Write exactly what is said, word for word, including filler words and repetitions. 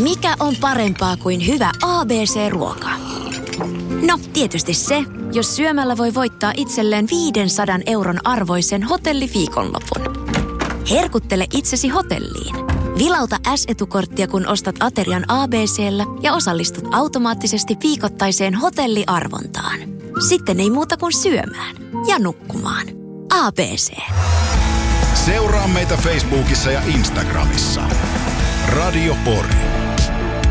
Mikä on parempaa kuin hyvä A B C-ruoka? No, tietysti se, jos syömällä voi voittaa itselleen viisisataa euron arvoisen hotelliviikonlopun. Herkuttele itsesi hotelliin. Vilauta S-etukorttia, kun ostat aterian A B C:llä ja osallistut automaattisesti viikoittaiseen hotelliarvontaan. Sitten ei muuta kuin syömään ja nukkumaan. A B C. Seuraa meitä Facebookissa ja Instagramissa. Radio Pori.